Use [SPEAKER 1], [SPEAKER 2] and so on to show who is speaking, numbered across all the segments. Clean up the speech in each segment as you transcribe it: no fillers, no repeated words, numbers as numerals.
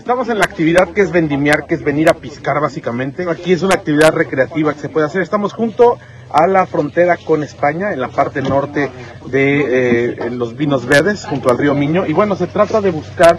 [SPEAKER 1] Estamos en la actividad que es vendimiar, que es venir a piscar básicamente. Aquí es una actividad recreativa que se puede hacer. Estamos junto a la frontera con España, en la parte norte de los vinos verdes, junto al río Miño. Y bueno, se trata de buscar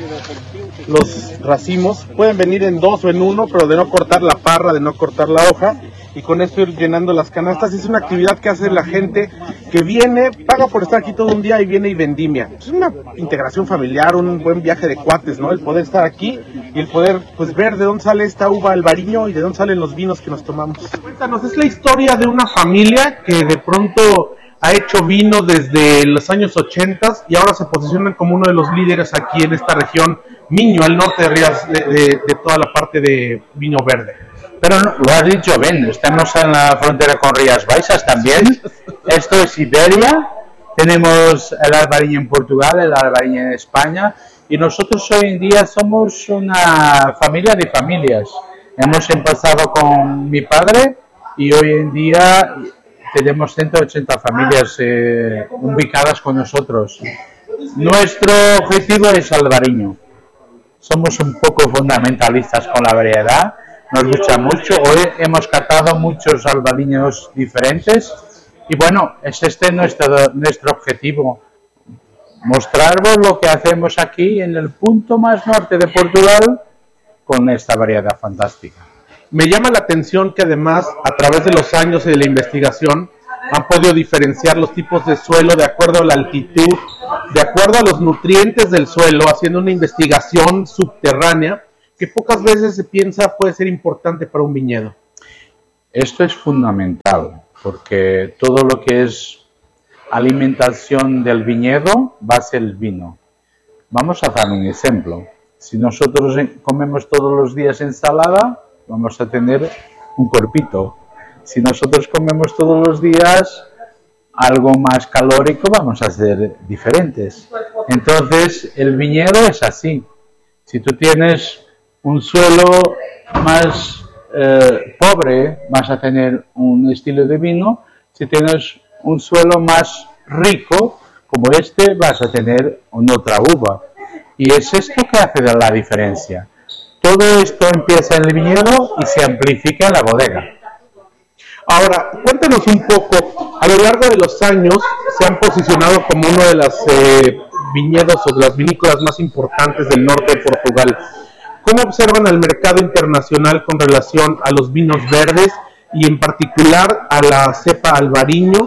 [SPEAKER 1] los racimos. Pueden venir en dos o en uno, pero de no cortar la parra, de no cortar la hoja. Y con esto ir llenando las canastas. Es una actividad que hace la gente que viene, paga por estar aquí todo un día y viene y vendimia. Es una integración familiar, un buen viaje de cuates, ¿no? El poder estar aquí y el poder pues ver de dónde sale esta uva albariño y de dónde salen los vinos que nos tomamos. Cuéntanos, es la historia de una familia que de pronto ha hecho vino desde los años 80 y ahora se posicionan como uno de los líderes aquí en esta región Miño, al norte de Rías, de toda la parte de vino verde.
[SPEAKER 2] Pero no, lo has dicho bien, estamos en la frontera con Rías Baixas también. Esto es Iberia, tenemos el albariño en Portugal, el albariño en España, y nosotros hoy en día somos una familia de familias. Hemos empezado con mi padre y hoy en día tenemos 180 familias ubicadas con nosotros. Nuestro objetivo es albariño. Somos un poco fundamentalistas con la variedad. Nos gusta mucho. Hoy hemos catado muchos albariños diferentes y bueno, es nuestro objetivo, mostraros lo que hacemos aquí en el punto más norte de Portugal con esta variedad fantástica.
[SPEAKER 1] Me llama la atención que además a través de los años y de la investigación han podido diferenciar los tipos de suelo de acuerdo a la altitud, de acuerdo a los nutrientes del suelo, haciendo una investigación subterránea que pocas veces se piensa puede ser importante para un viñedo.
[SPEAKER 2] Esto es fundamental, porque todo lo que es alimentación del viñedo va a ser el vino. Vamos a dar un ejemplo. Si nosotros comemos todos los días ensalada, vamos a tener un cuerpito. Si nosotros comemos todos los días algo más calórico, vamos a ser diferentes. Entonces, el viñedo es así. Si tú tienes un suelo más pobre, vas a tener un estilo de vino. Si tienes un suelo más rico, como este, vas a tener otra uva. Y es esto que hace la diferencia. Todo esto empieza en el viñedo y se amplifica en la bodega.
[SPEAKER 1] Ahora, cuéntanos un poco, a lo largo de los años se han posicionado como uno de los viñedos o de las vinícolas más importantes del norte de Portugal. ¿Cómo observan el mercado internacional con relación a los vinos verdes y en particular a la cepa albariño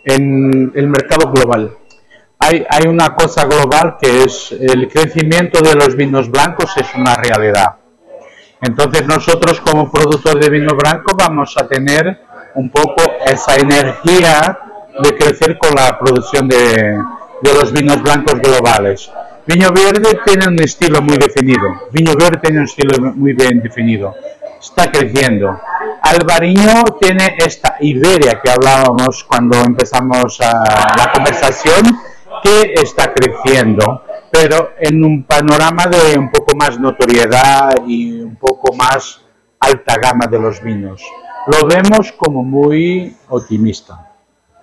[SPEAKER 1] en el mercado global?
[SPEAKER 2] Hay una cosa global que es el crecimiento de los vinos blancos, es una realidad. Entonces nosotros como productores de vino blanco vamos a tener un poco esa energía de crecer con la producción de los vinos blancos globales. Viño verde tiene un estilo muy definido. Viño verde tiene un estilo muy bien definido. Está creciendo. Albariño tiene esta Iberia que hablábamos cuando empezamos la conversación, que está creciendo, pero en un panorama de un poco más notoriedad y un poco más alta gama de los vinos. Lo vemos como muy optimista.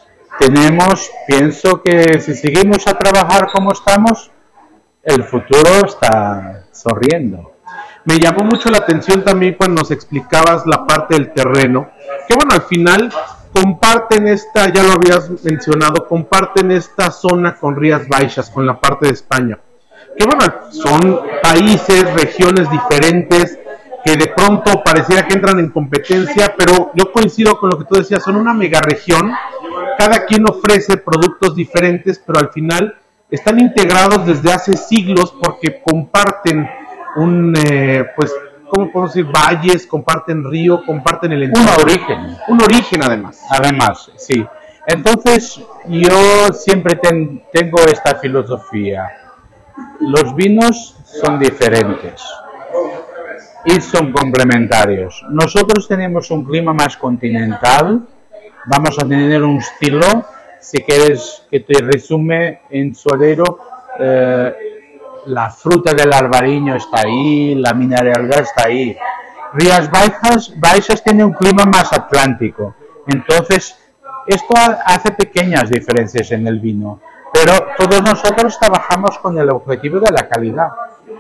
[SPEAKER 2] Pienso que si seguimos a trabajar como estamos, el futuro está sonriendo.
[SPEAKER 1] Me llamó mucho la atención también cuando nos explicabas la parte del terreno, que bueno, al final comparten esta, ya lo habías mencionado, comparten esta zona con Rías Baixas, con la parte de España. Que bueno, son países, regiones diferentes, que de pronto pareciera que entran en competencia, pero yo coincido con lo que tú decías, son una mega región, cada quien ofrece productos diferentes, pero al final están integrados desde hace siglos porque comparten ¿cómo podemos decir? Valles, comparten río, comparten el entorno. Un origen además.
[SPEAKER 2] Además, sí. Entonces, yo siempre tengo esta filosofía. Los vinos son diferentes y son complementarios. Nosotros tenemos un clima más continental, vamos a tener un estilo, si quieres que te resume en suadero, la fruta del albariño está ahí, la mineralidad está ahí. Rías Baixas tiene un clima más atlántico, entonces esto hace pequeñas diferencias en el vino, pero todos nosotros trabajamos con el objetivo de la calidad.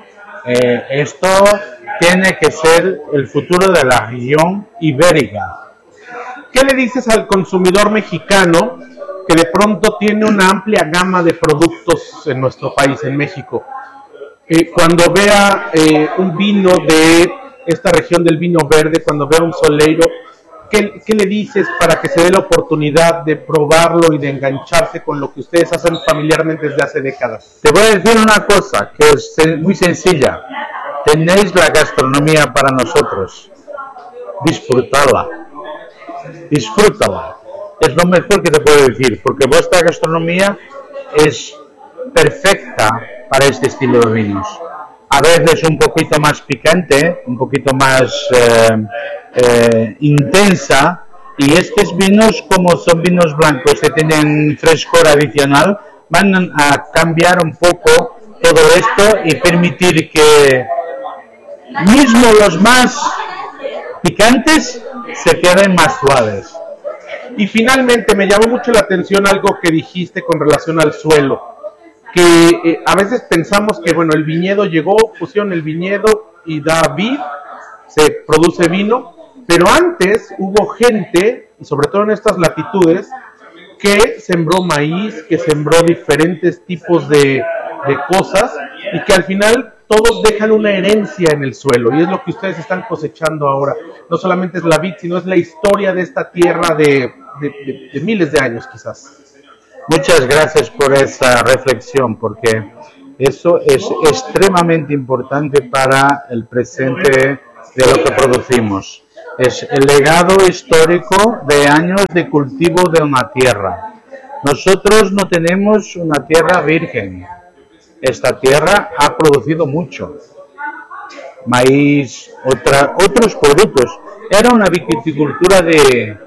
[SPEAKER 2] Esto tiene que ser el futuro de la región ibérica.
[SPEAKER 1] ¿Qué le dices al consumidor mexicano que de pronto tiene una amplia gama de productos en nuestro país, en México? Cuando vea un vino de esta región del vino verde, cuando vea un Soleiro, ¿qué le dices para que se dé la oportunidad de probarlo y de engancharse con lo que ustedes hacen familiarmente desde hace décadas?
[SPEAKER 2] Te voy a decir una cosa que es muy sencilla. Tenéis la gastronomía para nosotros. Disfrutadla. Disfrútala. Es lo mejor que te puedo decir, porque vuestra gastronomía es perfecta para este estilo de vinos. A veces un poquito más picante, un poquito más intensa, y estos vinos, como son vinos blancos que tienen frescor adicional, van a cambiar un poco todo esto y permitir que mismo los más picantes se queden más suaves.
[SPEAKER 1] Y finalmente me llamó mucho la atención algo que dijiste con relación al suelo, que a veces pensamos que bueno, el viñedo llegó, pusieron el viñedo y da vid, se produce vino, pero antes hubo gente, y sobre todo en estas latitudes, que sembró maíz, que sembró diferentes tipos de cosas, y que al final todos dejan una herencia en el suelo, y es lo que ustedes están cosechando ahora. No solamente es la vid, sino es la historia de esta tierra de miles de años quizás.
[SPEAKER 2] Muchas gracias por esa reflexión, porque eso es extremadamente importante para el presente de lo que producimos. Es el legado histórico de años de cultivo de una tierra. Nosotros no tenemos una tierra virgen. Esta tierra ha producido mucho. Maíz, otros productos. Era una viticultura de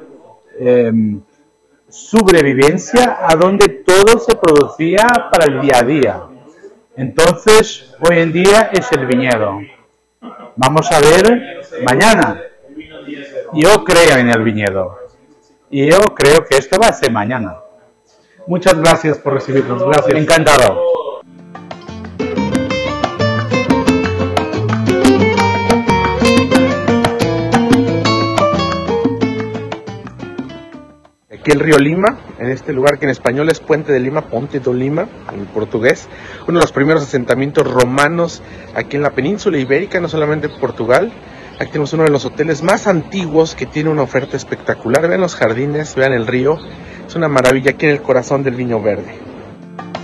[SPEAKER 2] sobrevivencia a donde todo se producía para el día a día. Entonces, hoy en día es el viñedo. Vamos a ver mañana. Yo creo en el viñedo. Y yo creo que esto va a ser mañana.
[SPEAKER 1] Muchas gracias por recibirnos. Gracias.
[SPEAKER 2] Encantado.
[SPEAKER 1] Aquí el río Lima, en este lugar que en español es Puente de Lima, Ponte do Lima, en portugués, uno de los primeros asentamientos romanos aquí en la península ibérica, no solamente en Portugal. Aquí tenemos uno de los hoteles más antiguos que tiene una oferta espectacular. Vean los jardines, vean el río, es una maravilla aquí en el corazón del Viño Verde.